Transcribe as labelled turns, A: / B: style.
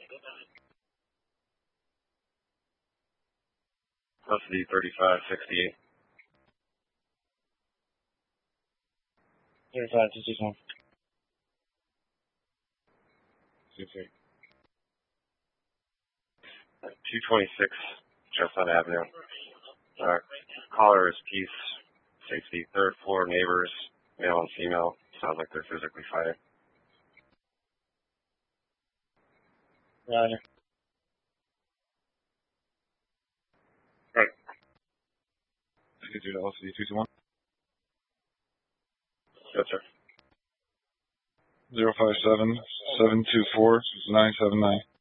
A: Custody 3568.
B: 35261.
A: 226 Chestnut Avenue. Caller is Peace. Safety. Third floor neighbors, male and female. Sounds like they're physically fighting.
B: Roger.
A: Right.
C: You could do the LCD 221.
A: Yes, sir.
C: 057 724 979.